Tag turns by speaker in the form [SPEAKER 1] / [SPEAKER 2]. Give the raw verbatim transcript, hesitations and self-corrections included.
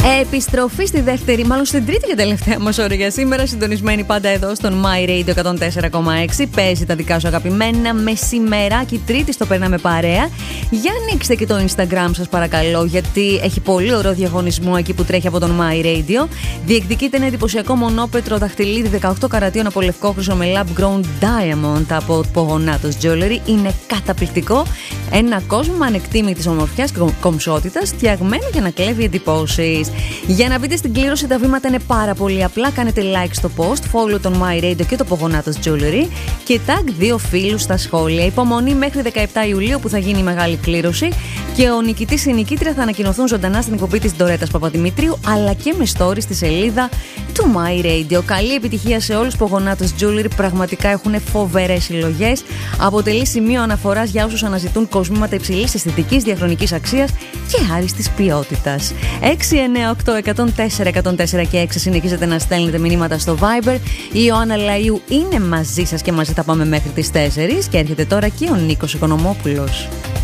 [SPEAKER 1] Επιστροφή στη δεύτερη, μάλλον στην τρίτη και τελευταία μας ώρα για σήμερα. Συντονισμένη πάντα εδώ στον My Radio εκατόν τέσσερα κόμμα έξι. Παίζει τα δικά σου αγαπημένα. Μεσημεράκι Τρίτη το περνάμε παρέα. Για ανοίξτε και το Instagram σας παρακαλώ, γιατί έχει πολύ ωραίο διαγωνισμό εκεί που τρέχει από τον My Radio. Διεκδικείται ένα εντυπωσιακό μονόπετρο δαχτυλίδι δεκαοκτώ καρατίων από λευκό χρυσό με lab grown diamond από Pogonatos Jewelry. Είναι καταπληκτικό. Ένα κόσμο ανεκτήμητης ομορφιάς και κομψότητας, φτιαγμένο για να κλέβει εντυπώσεις. Για να μπείτε στην κλήρωση, τα βήματα είναι πάρα πολύ απλά. Κάνετε like στο post, follow τον My Radio και το Pogonatos Jewelry και tag δύο φίλους στα σχόλια. Υπομονή μέχρι δεκαεπτά Ιουλίου που θα γίνει η μεγάλη κλήρωση και ο νικητής ή η νικήτρια θα ανακοινωθούν ζωντανά στην εκπομπή της Ντορέτας Παπαδημητρίου, αλλά και με story στη σελίδα του My Radio. Καλή επιτυχία σε όλους. Pogonatos Jewelry πραγματικά έχουν φοβερές συλλογές. Αποτελεί σημείο αναφοράς για όσους αναζητούν κοσμήματα υψηλής αισθητικής, διαχρονικής αξίας και άριστης ποιότητας. έξι εννιά οκτώ εκατόν τέσσερα εκατόν τέσσερα και έξι συνεχίζετε να στέλνετε μηνύματα στο Viber. Η Ιωάννα Λαΐου είναι μαζί σας και μαζί θα πάμε μέχρι τις τέσσερις και έρχεται τώρα και ο Νίκος Οικονομόπουλος.